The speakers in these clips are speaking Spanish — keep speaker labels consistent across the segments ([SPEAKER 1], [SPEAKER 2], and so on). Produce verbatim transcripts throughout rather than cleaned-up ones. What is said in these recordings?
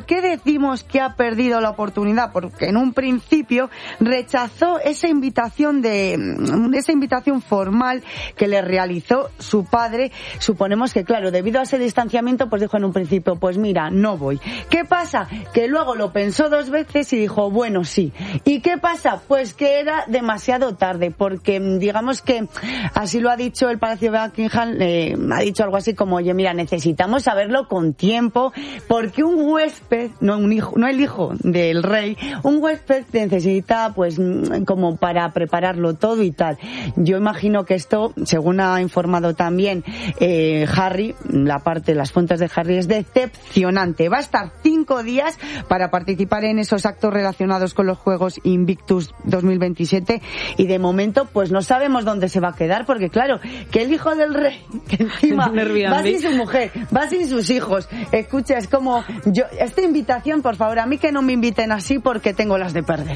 [SPEAKER 1] qué decimos que ha perdido la oportunidad? Porque en un principio rechazó esa invitación de esa invitación formal que le realizó su padre. Suponemos que, claro, debido a ese distanciamiento, pues dijo en un principio, pues mira, no voy. ¿Qué pasa? Que luego lo pensó dos veces y dijo, bueno, sí. ¿Y qué pasa? Pues que era demasiado tarde, porque digamos que así lo ha dicho el Palacio de Buckingham, eh, ha dicho algo así como, oye, mira, necesitamos saberlo con tiempo, porque un huésped, no un hijo, no el hijo del rey, un huésped necesita, pues, como para prepararlo todo y tal. Yo imagino que esto, según ha informado también eh, Harry, la parte, las fuentes de Harry, es decepcionante. Va a estar cinco días para participar en esos actos relacionados con los Juegos Invictus dos mil veintisiete y de momento, pues no sabemos dónde se va a quedar, porque claro, que el hijo del rey, que encima va sin su mujer, va sin sus hijos. Escucha, es como, yo, esta invitación, por favor, a mí que no me inviten así porque tengo las de perder.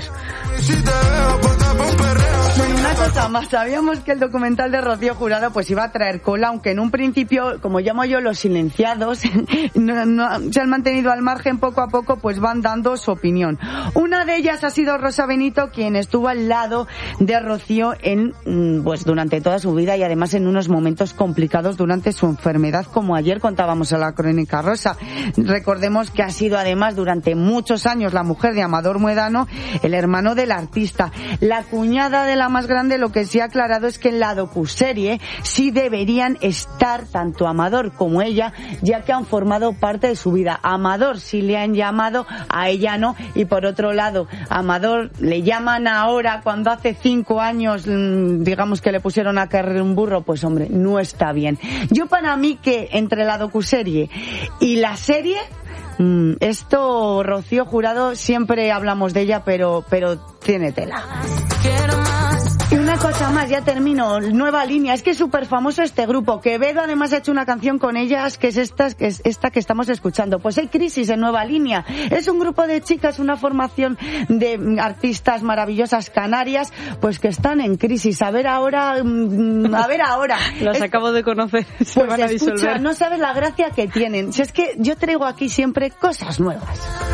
[SPEAKER 1] Bueno, una cosa más, sabíamos que el documental de Rocío Jurado pues iba a traer cola, aunque en un principio, como llamo yo, los silenciados no, no, se han mantenido al margen, poco a poco pues van dando su opinión. Una de ellas ha sido Rosa Benito, quien estuvo al lado de Rocío en pues durante toda su vida y además en unos momentos complicados durante su enfermedad, como ayer contábamos en la Crónica Rosa. Recordemos que ha sido además durante muchos años la mujer de Amador Muedano, el hermano del artista. La cuñada de la más grande, lo que sí ha aclarado es que en la docuserie sí deberían estar tanto Amador como ella, ya que han formado parte de su vida. A Amador sí le han llamado, a ella no, y por otro lado, a Amador le llaman ahora cuando hace cinco años, digamos que le pusieron a carrer un burro, pues hombre, no está bien. Yo para mí que entre la docuserie y la serie, esto, Rocío Jurado, siempre hablamos de ella, pero, pero tiene tela. Y una cosa más, ya termino, Nueva Línea, es que es súper famoso este grupo. Quevedo además ha hecho una canción con ellas, que es esta, que es esta que estamos escuchando. Pues hay crisis en Nueva Línea. Es un grupo de chicas, una formación de artistas maravillosas canarias, pues que están en crisis. A ver ahora, a ver ahora.
[SPEAKER 2] Las es, acabo de conocer, se
[SPEAKER 1] pues
[SPEAKER 2] van a disolver.
[SPEAKER 1] Escucha, no sabes la gracia que tienen. Si es que yo traigo aquí siempre cosas nuevas.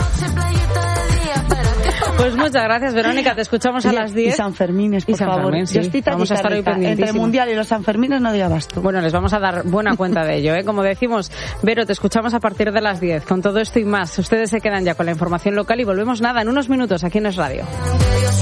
[SPEAKER 2] Pues muchas gracias, Verónica, te escuchamos a las diez.
[SPEAKER 1] Y Sanfermines, por
[SPEAKER 2] y San
[SPEAKER 1] favor.
[SPEAKER 2] Fermín, sí.
[SPEAKER 1] Yo estoy
[SPEAKER 2] vamos a estar hoy
[SPEAKER 1] entre el Mundial y los Sanfermines no doy abasto.
[SPEAKER 2] Bueno, les vamos a dar buena cuenta de ello, ¿eh? Como decimos, Vero, te escuchamos a partir de las diez. Con todo esto y más, ustedes se quedan ya con la información local y volvemos nada en unos minutos aquí en Es Radio.